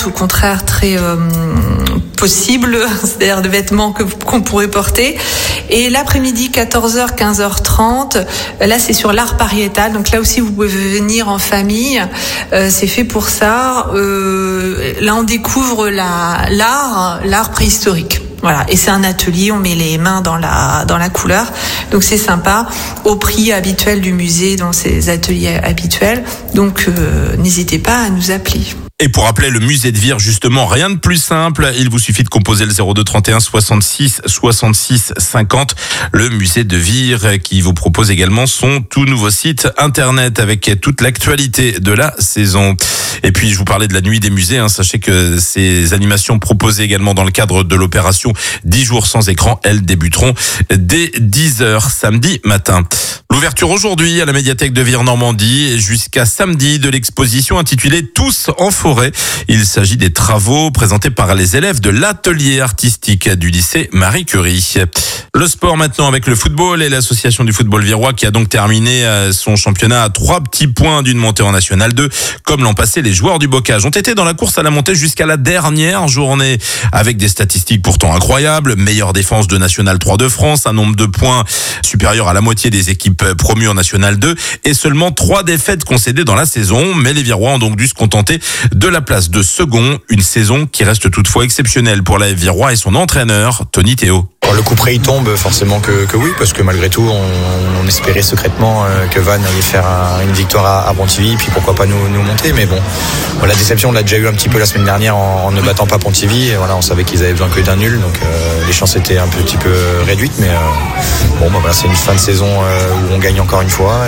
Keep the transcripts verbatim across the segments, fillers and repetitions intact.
au contraire très euh, possible, c'est-à-dire de vêtements que, qu'on pourrait porter. Et l'après-midi, quatorze heures, quinze heures trente, là c'est sur l'art pariétal, donc là aussi vous pouvez venir en famille, euh, c'est fait pour ça. Euh, là on découvre la, l'art, l'art préhistorique. Voilà, et c'est un atelier, on met les mains dans la dans la couleur, donc c'est sympa, au prix habituel du musée dans ces ateliers habituels. Donc euh, n'hésitez pas à nous appeler. Et pour appeler le musée de Vire, justement, rien de plus simple. Il vous suffit de composer le zéro deux trente et un soixante-six soixante-six cinquante. Le musée de Vire qui vous propose également son tout nouveau site internet avec toute l'actualité de la saison. Et puis, je vous parlais de la nuit des musées. Hein. Sachez que ces animations proposées également dans le cadre de l'opération dix jours sans écran, elles débuteront dès dix heures samedi matin. L'ouverture aujourd'hui à la médiathèque de Vire-Normandie et jusqu'à samedi de l'exposition intitulée Tous en forêt. Il s'agit des travaux présentés par les élèves de l'atelier artistique du lycée Marie Curie. Le sport maintenant avec le football et l'association du football virois qui a donc terminé son championnat à trois petits points d'une montée en National deux. Comme l'an passé, les joueurs du Bocage ont été dans la course à la montée jusqu'à la dernière journée avec des statistiques pourtant incroyables. Meilleure défense de National trois de France, un nombre de points supérieur à la moitié des équipes promues en National deux et seulement trois défaites concédées dans la saison. Mais les Virois ont donc dû se contenter de la place de second. Une saison qui reste toutefois exceptionnelle pour la Virois et son entraîneur, Tony Théo. Le coup près il tombe, forcément que, que oui, parce que malgré tout on, on espérait secrètement que Vannes allait faire un, une victoire à, à Pontivy, puis pourquoi pas nous, nous monter, mais bon, la déception on l'a déjà eu un petit peu la semaine dernière en, en ne battant pas Pontivy, et voilà, on savait qu'ils avaient besoin que d'un nul, donc euh, les chances étaient un petit peu réduites, mais euh, bon bah, voilà, c'est une fin de saison euh, où on gagne encore une fois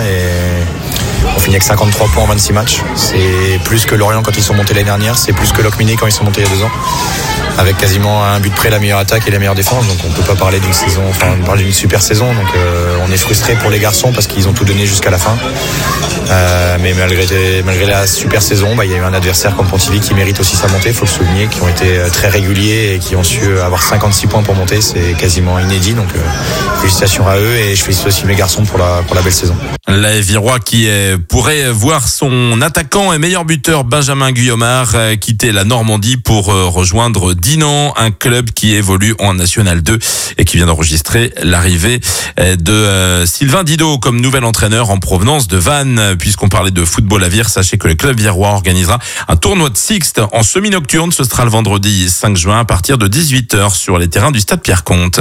et on finit avec cinquante-trois points en vingt-six matchs. C'est plus que Lorient quand ils sont montés l'année dernière, c'est plus que Locminé quand ils sont montés il y a deux ans, avec quasiment un but près la meilleure attaque et la meilleure défense, donc on peut pas parler d'une saison, enfin on parle d'une super saison, donc euh, on est frustré pour les garçons parce qu'ils ont tout donné jusqu'à la fin, euh, mais malgré, malgré la super saison, bah, il y a eu un adversaire comme Pontivy qui mérite aussi sa montée, il faut le souligner, qui ont été très réguliers et qui ont su avoir cinquante-six points pour monter, c'est quasiment inédit, donc euh, félicitations à eux et je félicite aussi mes garçons pour la, pour la belle saison. La Virois qui euh, pourrait voir son attaquant et meilleur buteur Benjamin Guillaumard euh, quitter la Normandie pour euh, rejoindre Dinan, un club qui évolue en National deux et qui vient d'enregistrer l'arrivée euh, de euh, Sylvain Didot comme nouvel entraîneur en provenance de Vannes. Puisqu'on parlait de football à Vire, sachez que le club virois organisera un tournoi de Sixte en semi-nocturne. Ce sera le vendredi cinq juin à partir de dix-huit heures sur les terrains du stade Pierre-Comte.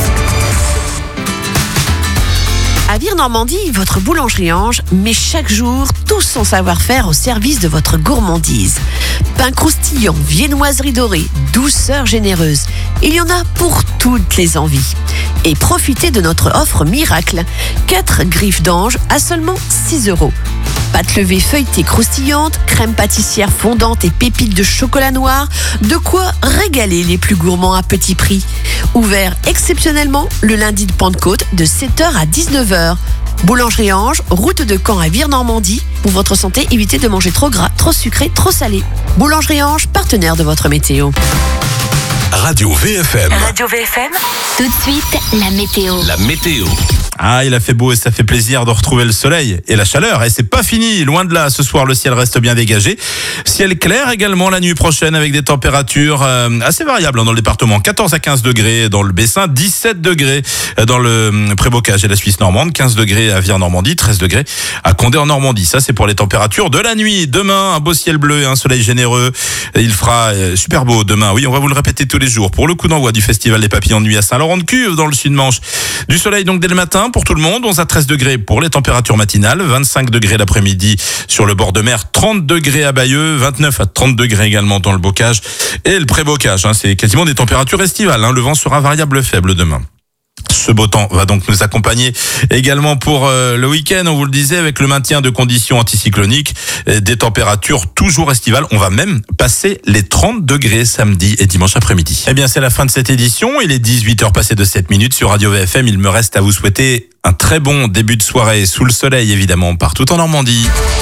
À Vire-Normandie, votre boulangerie Ange met chaque jour tout son savoir-faire au service de votre gourmandise. Pain croustillant, viennoiserie dorée, douceur généreuse. Il y en a pour toutes les envies. Et profitez de notre offre miracle. quatre griffes d'ange à seulement six euros. Pâte levée feuilletée croustillante, crème pâtissière fondante et pépites de chocolat noir. De quoi régaler les plus gourmands à petit prix. Ouvert exceptionnellement le lundi de Pentecôte de sept heures à dix-neuf heures. Boulangerie Ange, route de Caen à Vire-Normandie. Pour votre santé, évitez de manger trop gras, trop sucré, trop salé. Boulangerie Ange, partenaire de votre météo. Radio V F M. Radio V F M. Tout de suite, la météo. La météo. Ah, il a fait beau et ça fait plaisir de retrouver le soleil et la chaleur. Et c'est pas fini, loin de là. Ce soir, le ciel reste bien dégagé. Ciel clair également la nuit prochaine avec des températures euh, assez variables dans le département. quatorze à quinze degrés dans le Bessin, dix-sept degrés dans le Prébocage et la Suisse normande, quinze degrés à Vire-Normandie, treize degrés à Condé en Normandie. Ça, c'est pour les températures de la nuit. Demain, un beau ciel bleu et un soleil généreux. Il fera euh, super beau demain. Oui, on va vous le répéter tous les jours. Pour le coup d'envoi du Festival des Papillons de Nuit à Saint-Laurent-de-Cuve dans le Sud-Manche. Du soleil donc dès le matin pour tout le monde, onze à treize degrés pour les températures matinales, vingt-cinq degrés l'après-midi sur le bord de mer, trente degrés à Bayeux, vingt-neuf à trente degrés également dans le Bocage et le Prébocage. Hein, c'est quasiment des températures estivales. Hein, le vent sera variable faible demain. Ce beau temps va donc nous accompagner également pour euh, le week-end, on vous le disait, avec le maintien de conditions anticycloniques, euh, des températures toujours estivales. On va même passer les trente degrés samedi et dimanche après-midi. Eh bien, c'est la fin de cette édition. Il est dix-huit heures passées de sept minutes sur Radio V F M. Il me reste à vous souhaiter un très bon début de soirée sous le soleil, évidemment, partout en Normandie.